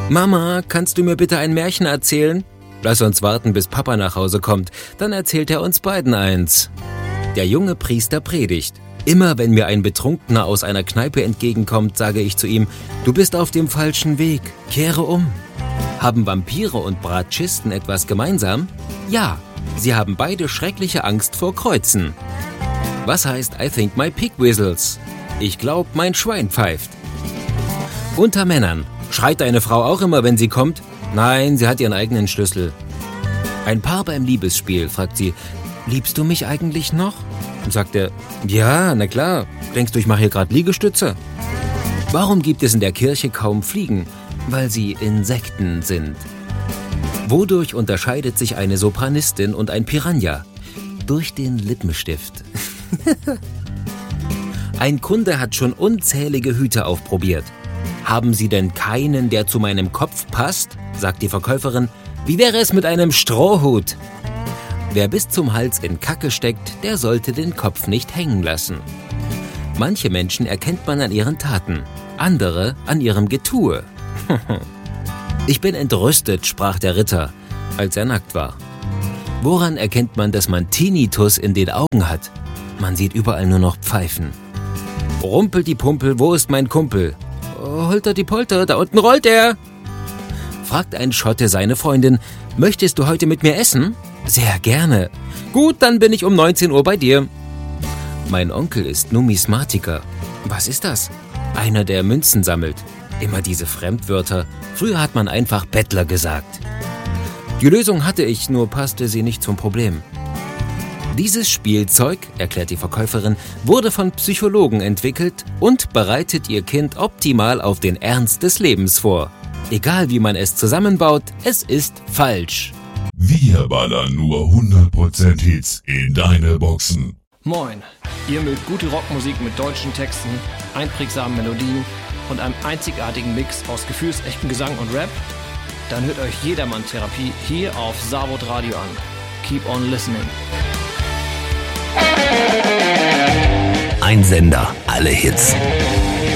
Mama, kannst du mir bitte ein Märchen erzählen? Lass uns warten, bis Papa nach Hause kommt, dann erzählt er uns beiden eins. Der junge Priester predigt. Immer wenn mir ein Betrunkener aus einer Kneipe entgegenkommt, sage ich zu ihm, du bist auf dem falschen Weg, kehre um. Haben Vampire und Bratschisten etwas gemeinsam? Ja, sie haben beide schreckliche Angst vor Kreuzen. Was heißt I think my pig whistles? Ich glaub, mein Schwein pfeift. Unter Männern. Schreit deine Frau auch immer, wenn sie kommt? Nein, sie hat ihren eigenen Schlüssel. Ein Paar beim Liebesspiel, fragt sie, liebst du mich eigentlich noch? Und sagt er, ja, na klar, denkst du, ich mache hier gerade Liegestütze? Warum gibt es in der Kirche kaum Fliegen? Weil sie Insekten sind. Wodurch unterscheidet sich eine Sopranistin und ein Piranha? Durch den Lippenstift. Ein Kunde hat schon unzählige Hüte aufprobiert. Haben Sie denn keinen, der zu meinem Kopf passt? Sagt die Verkäuferin. Wie wäre es mit einem Strohhut? Wer bis zum Hals in Kacke steckt, der sollte den Kopf nicht hängen lassen. Manche Menschen erkennt man an ihren Taten, andere an ihrem Getue. Ich bin entrüstet, sprach der Ritter, als er nackt war. Woran erkennt man, dass man Tinnitus in den Augen hat? Man sieht überall nur noch Pfeifen. Rumpelt die Pumpel, wo ist mein Kumpel? Holter die Polter, da unten rollt er! Fragt ein Schotte seine Freundin, möchtest du heute mit mir essen? Sehr gerne. Gut, dann bin ich um 19 Uhr bei dir. Mein Onkel ist Numismatiker. Was ist das? Einer, der Münzen sammelt. Immer diese Fremdwörter. Früher hat man einfach Bettler gesagt. Die Lösung hatte ich, nur passte sie nicht zum Problem. Dieses Spielzeug, erklärt die Verkäuferin, wurde von Psychologen entwickelt und bereitet ihr Kind optimal auf den Ernst des Lebens vor. Egal wie man es zusammenbaut, es ist falsch. Wir ballern nur 100% Hits in deine Boxen. Moin, ihr mögt gute Rockmusik mit deutschen Texten, einprägsamen Melodien und einem einzigartigen Mix aus gefühlsechtem Gesang und Rap? Dann hört euch Jedermann-Therapie hier auf Savod Radio an. Keep on listening. Ein Sender, alle Hits.